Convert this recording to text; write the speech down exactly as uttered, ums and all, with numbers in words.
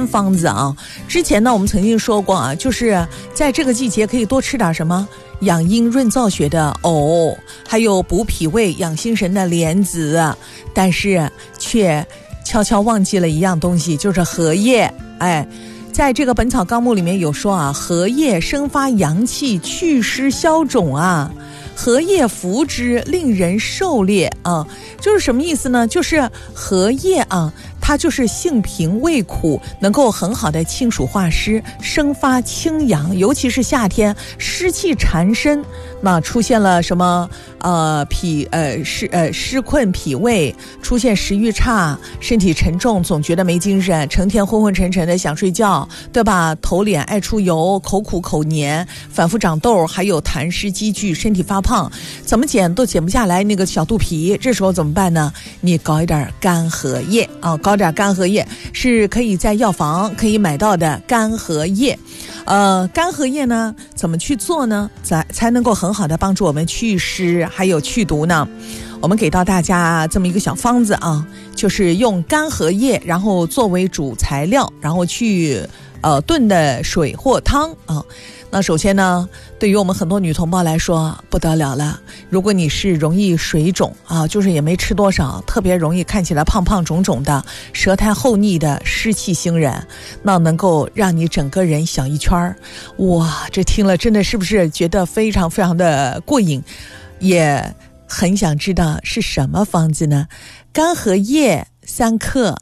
山方子啊。之前呢我们曾经说过啊，就是在这个季节可以多吃点什么养阴润燥血的藕，还有补脾胃养心神的莲子，但是却悄悄忘记了一样东西，就是荷叶。哎，在这个《本草纲目》里面有说啊，荷叶生发阳气，祛湿消肿啊，荷叶服之，令人狩猎啊。就是什么意思呢？就是荷叶啊，它就是性平味苦，能够很好的清暑化湿，生发清阳。尤其是夏天湿气缠身，那出现了什么呃脾呃湿呃湿困脾胃，出现食欲差，身体沉重，总觉得没精神，成天昏昏沉沉的想睡觉，对吧？头脸爱出油，口苦口黏，反复长痘，还有痰湿积聚，身体发胖，怎么减都减不下来那个小肚皮。这时候怎么办呢？你搞一点干荷叶啊，搞点干荷叶是可以在药房可以买到的干荷叶。呃，干荷叶呢怎么去做呢？才才能够很好的帮助我们祛湿还有去毒呢？我们给到大家这么一个小方子啊，就是用干荷叶，然后作为主材料，然后去呃炖的水或汤啊。那首先呢，对于我们很多女同胞来说不得了了，如果你是容易水肿啊，就是也没吃多少，特别容易看起来胖胖肿肿的，舌苔厚腻的湿气腥人，那能够让你整个人小一圈，哇，这听了真的是不是觉得非常非常的过瘾？也很想知道是什么方子呢？干荷叶三克，